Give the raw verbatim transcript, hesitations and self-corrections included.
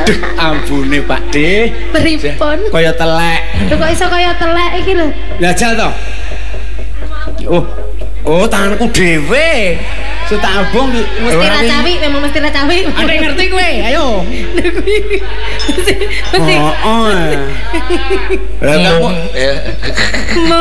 Ambune Pak De. Pripun? Kaya telek. Lho kok iso kaya telek iki lho? Lah jal to. Oh. Oh, tanganku dhewe. Setabung mesti ra cawi, memang mesti ra cawi. Ade ngerti kowe, ayo. Mesti mesti. Oh, oh. Lah kamu